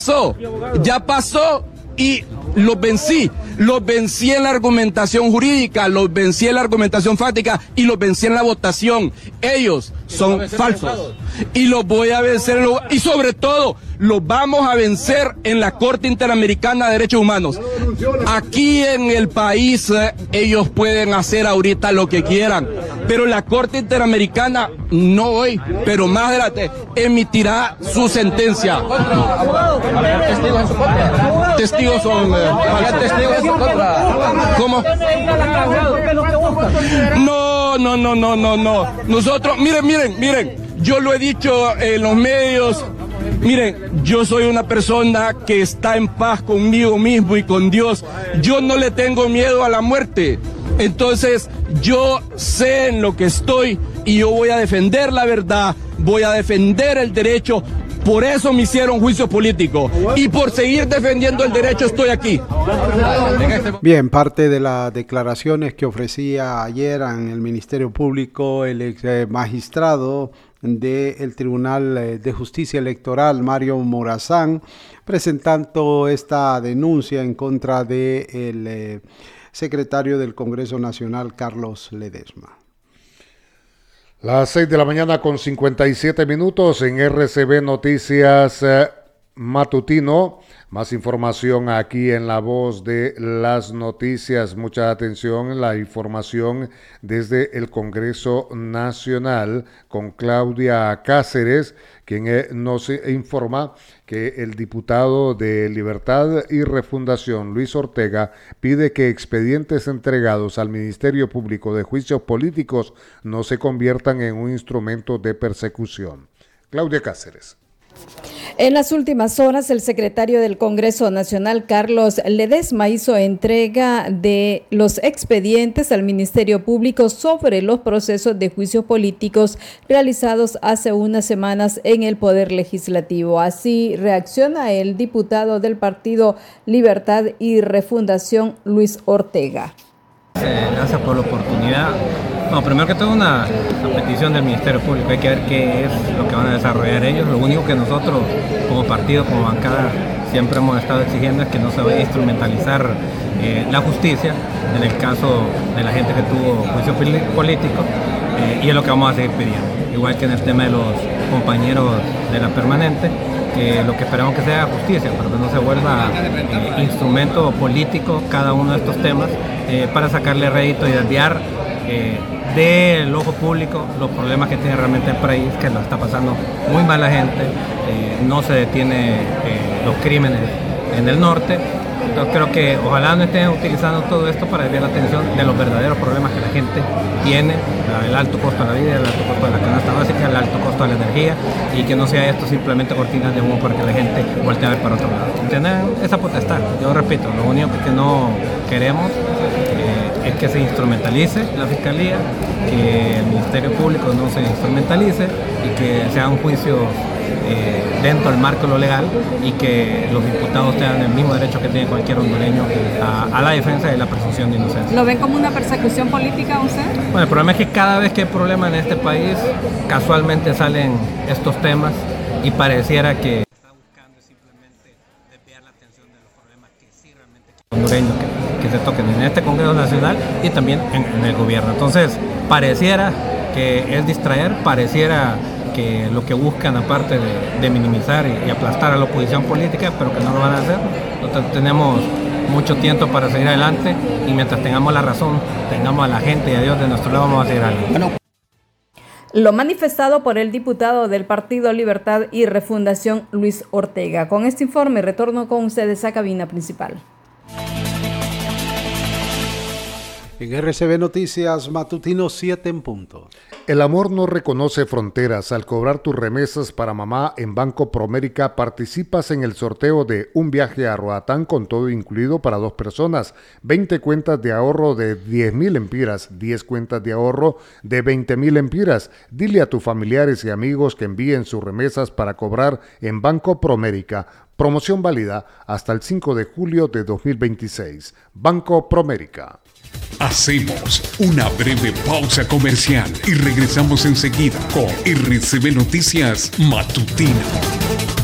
Ya pasó y los vencí en la argumentación jurídica, los vencí en la argumentación fáctica y los vencí en la votación. Ellos son falsos y los voy a vencer y sobre todo los vamos a vencer en la Corte Interamericana de Derechos Humanos. Aquí en el país ellos pueden hacer ahorita lo que quieran, pero la Corte Interamericana no hoy, pero más adelante emitirá su sentencia. Testigos son ¿cómo? No. Nosotros, miren, yo lo he dicho en los medios. Miren, yo soy una persona que está en paz conmigo mismo y con Dios. Yo no le tengo miedo a la muerte. Entonces, yo sé en lo que estoy y yo voy a defender la verdad, voy a defender el derecho. Por eso me hicieron juicio político y por seguir defendiendo el derecho estoy aquí. Bien, parte de las declaraciones que ofrecía ayer en el Ministerio Público el ex magistrado del Tribunal de Justicia Electoral, Mario Morazán, presentando esta denuncia en contra del secretario del Congreso Nacional, Carlos Ledesma. Las 6 de la mañana con 57 minutos en RCB Noticias Matutino. Más información aquí en La Voz de las Noticias. Mucha atención, la información desde el Congreso Nacional con Claudia Cáceres, quien nos informa que el diputado de Libertad y Refundación, Luis Ortega, pide que expedientes entregados al Ministerio Público de Juicios Políticos no se conviertan en un instrumento de persecución. Claudia Cáceres. En las últimas horas, el secretario del Congreso Nacional, Carlos Ledesma, hizo entrega de los expedientes al Ministerio Público sobre los procesos de juicios políticos realizados hace unas semanas en el Poder Legislativo. Así reacciona el diputado del Partido Libertad y Refundación, Luis Ortega. Gracias por la oportunidad. No, primero que todo una petición del Ministerio Público, hay que ver qué es lo que van a desarrollar ellos. Lo único que nosotros como partido, como bancada, siempre hemos estado exigiendo es que no se vaya a instrumentalizar la justicia en el caso de la gente que tuvo juicio político y es lo que vamos a seguir pidiendo. Igual que en el tema de los compañeros de la permanente, que lo que esperamos que sea justicia, para que no se vuelva instrumento político cada uno de estos temas para sacarle rédito y desviar del ojo público los problemas que tiene realmente el país, que lo está pasando muy mal la gente, no se detiene los crímenes en el norte. Entonces creo que ojalá no estén utilizando todo esto para desviar la atención de los verdaderos problemas que la gente tiene, el alto costo de la vida, el alto costo de la canasta básica, el alto costo de la energía, y que no sea esto simplemente cortinas de humo para que la gente voltee a ver para otro lado. Tienen esa potestad, yo repito, lo único que no queremos es que se instrumentalice la Fiscalía, que el Ministerio Público no se instrumentalice y que sean juicios dentro del marco de lo legal y que los diputados tengan el mismo derecho que tiene cualquier hondureño a la defensa y la presunción de inocencia. ¿Lo ven como una persecución política usted? Bueno, el problema es que cada vez que hay problemas en este país, casualmente salen estos temas y pareciera que está buscando simplemente desviar la atención de los problemas que sí realmente hondureños que se toquen en este Congreso Nacional y también en el gobierno. Entonces, pareciera que es distraer, pareciera que lo que buscan, aparte de minimizar y aplastar a la oposición política, pero que no lo van a hacer. Nosotros tenemos mucho tiempo para seguir adelante y mientras tengamos la razón, tengamos a la gente y a Dios de nuestro lado, vamos a seguir adelante. Lo manifestado por el diputado del Partido Libertad y Refundación, Luis Ortega. Con este informe retorno con ustedes a cabina principal. En RCB Noticias Matutino 7 en punto. El amor no reconoce fronteras. Al cobrar tus remesas para mamá en Banco Promérica, participas en el sorteo de un viaje a Roatán con todo incluido para 2 personas, 20 cuentas de ahorro de 10,000 empiras, 10 cuentas de ahorro de 20,000 empiras. Dile a tus familiares y amigos que envíen sus remesas para cobrar en Banco Promérica. Promoción válida hasta el 5 de julio de 2026. Banco Promérica. Hacemos una breve pausa comercial y regresamos enseguida con RCB Noticias Matutino.